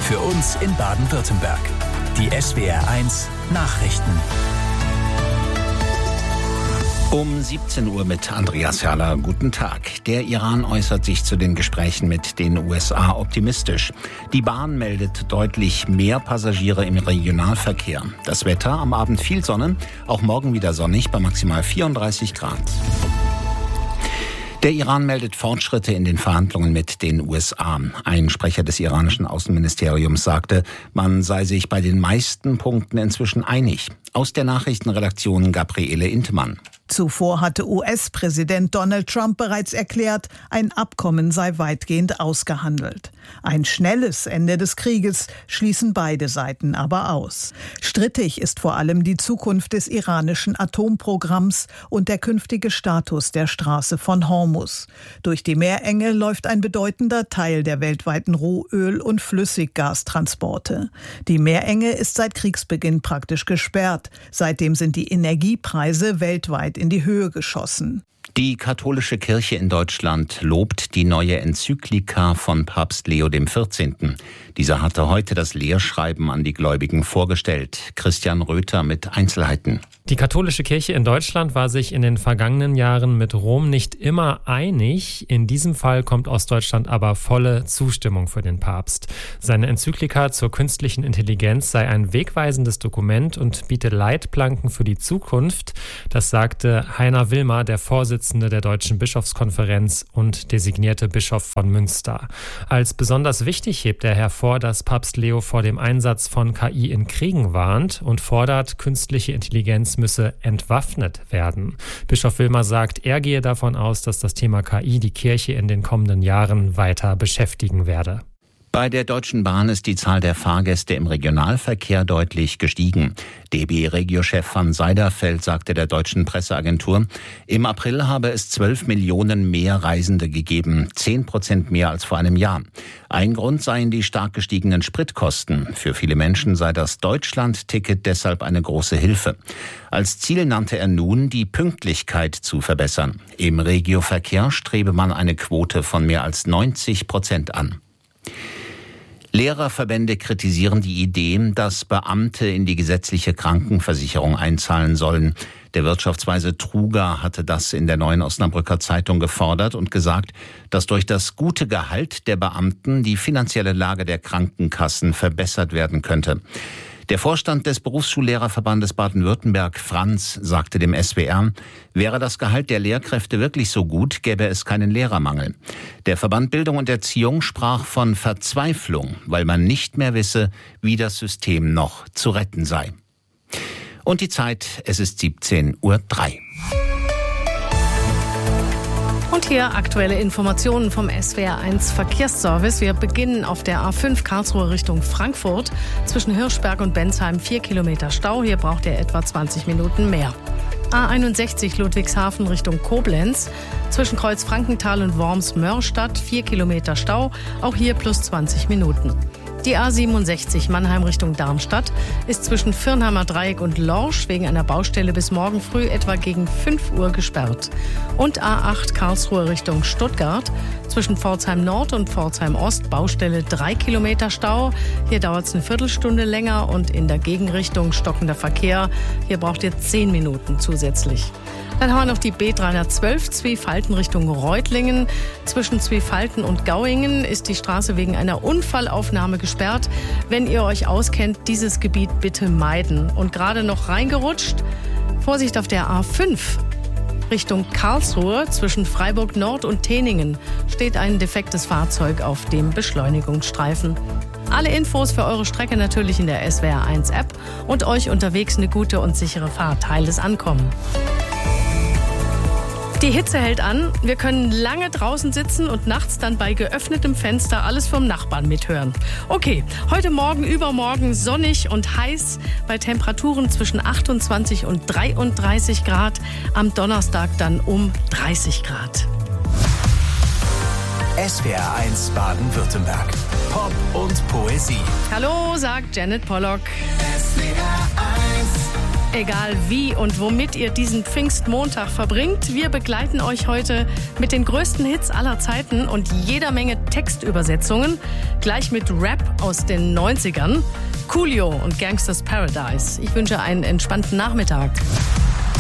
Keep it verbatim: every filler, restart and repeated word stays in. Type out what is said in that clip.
Für uns in Baden-Württemberg. Die S W R eins Nachrichten. Um siebzehn Uhr mit Andreas Herrler. Guten Tag. Der Iran äußert sich zu den Gesprächen mit den U S A optimistisch. Die Bahn meldet deutlich mehr Passagiere im Regionalverkehr. Das Wetter am Abend viel Sonne, auch morgen wieder sonnig bei maximal vierunddreißig Grad. Der Iran meldet Fortschritte in den Verhandlungen mit den U S A. Ein Sprecher des iranischen Außenministeriums sagte, man sei sich bei den meisten Punkten inzwischen einig. Aus der Nachrichtenredaktion Gabriele Intemann. Zuvor hatte U S-Präsident Donald Trump bereits erklärt, ein Abkommen sei weitgehend ausgehandelt. Ein schnelles Ende des Krieges schließen beide Seiten aber aus. Strittig ist vor allem die Zukunft des iranischen Atomprogramms und der künftige Status der Straße von Hormuz. Durch die Meerenge läuft ein bedeutender Teil der weltweiten Rohöl- und Flüssiggastransporte. Die Meerenge ist seit Kriegsbeginn praktisch gesperrt. Seitdem sind die Energiepreise weltweit in die Höhe geschossen. Die katholische Kirche in Deutschland lobt die neue Enzyklika von Papst Leo der vierzehnte. Dieser hatte heute das Lehrschreiben an die Gläubigen vorgestellt. Christian Röther mit Einzelheiten. Die katholische Kirche in Deutschland war sich in den vergangenen Jahren mit Rom nicht immer einig. In diesem Fall kommt aus Deutschland aber volle Zustimmung für den Papst. Seine Enzyklika zur künstlichen Intelligenz sei ein wegweisendes Dokument und biete Leitplanken für die Zukunft. Das sagte Heiner Wilmer, der Vorsitzende der Deutschen Bischofskonferenz und designierte Bischof von Münster. Als besonders wichtig hebt er hervor, dass Papst Leo vor dem Einsatz von K I in Kriegen warnt und fordert, künstliche Intelligenz müsse entwaffnet werden. Bischof Wilmer sagt, er gehe davon aus, dass das Thema K I die Kirche in den kommenden Jahren weiter beschäftigen werde. Bei der Deutschen Bahn ist die Zahl der Fahrgäste im Regionalverkehr deutlich gestiegen. D B-Regio-Chef van Seiderfeld sagte der deutschen Presseagentur, im April habe es zwölf Millionen mehr Reisende gegeben, zehn Prozent mehr als vor einem Jahr. Ein Grund seien die stark gestiegenen Spritkosten. Für viele Menschen sei das Deutschland-Ticket deshalb eine große Hilfe. Als Ziel nannte er nun, die Pünktlichkeit zu verbessern. Im Regio-Verkehr strebe man eine Quote von mehr als neunzig Prozent an. Lehrerverbände kritisieren die Idee, dass Beamte in die gesetzliche Krankenversicherung einzahlen sollen. Der Wirtschaftsweise Truger hatte das in der Neuen Osnabrücker Zeitung gefordert und gesagt, dass durch das gute Gehalt der Beamten die finanzielle Lage der Krankenkassen verbessert werden könnte. Der Vorstand des Berufsschullehrerverbandes Baden-Württemberg, Franz, sagte dem S W R, wäre das Gehalt der Lehrkräfte wirklich so gut, gäbe es keinen Lehrermangel. Der Verband Bildung und Erziehung sprach von Verzweiflung, weil man nicht mehr wisse, wie das System noch zu retten sei. Und die Zeit, es ist siebzehn Uhr drei. Und hier aktuelle Informationen vom S W R eins Verkehrsservice. Wir beginnen auf der A fünf Karlsruhe Richtung Frankfurt. Zwischen Hirschberg und Bensheim vier Kilometer Stau. Hier braucht ihr etwa zwanzig Minuten mehr. A einundsechzig Ludwigshafen Richtung Koblenz. Zwischen Kreuz Frankenthal und Worms-Mörstadt vier Kilometer Stau. Auch hier plus zwanzig Minuten. Die A siebenundsechzig Mannheim Richtung Darmstadt ist zwischen Firnheimer Dreieck und Lorsch wegen einer Baustelle bis morgen früh etwa gegen fünf Uhr gesperrt. Und A acht Karlsruhe Richtung Stuttgart zwischen Pforzheim Nord und Pforzheim Ost Baustelle drei Kilometer Stau. Hier dauert es eine Viertelstunde länger und in der Gegenrichtung stockender Verkehr. Hier braucht ihr zehn Minuten zusätzlich. Dann haben wir noch die B dreihundertzwölf Zwiefalten Richtung Reutlingen. Zwischen Zwiefalten und Gauingen ist die Straße wegen einer Unfallaufnahme gesperrt. Wenn ihr euch auskennt, dieses Gebiet bitte meiden. Und gerade noch reingerutscht, Vorsicht auf der A fünf. Richtung Karlsruhe zwischen Freiburg Nord und Teningen steht ein defektes Fahrzeug auf dem Beschleunigungsstreifen. Alle Infos für eure Strecke natürlich in der S W R eins App und euch unterwegs eine gute und sichere Fahrt. Heiles Ankommen. Die Hitze hält an. Wir können lange draußen sitzen und nachts dann bei geöffnetem Fenster alles vom Nachbarn mithören. Okay, heute Morgen, übermorgen sonnig und heiß bei Temperaturen zwischen achtundzwanzig und dreiunddreißig Grad. Am Donnerstag dann um dreißig Grad. S W R eins Baden-Württemberg. Pop und Poesie. Hallo, sagt Janet Pollock. S W R eins. Egal wie und womit ihr diesen Pfingstmontag verbringt, wir begleiten euch heute mit den größten Hits aller Zeiten und jeder Menge Textübersetzungen. Gleich mit Rap aus den neunzigern. Coolio und Gangsters Paradise. Ich wünsche einen entspannten Nachmittag.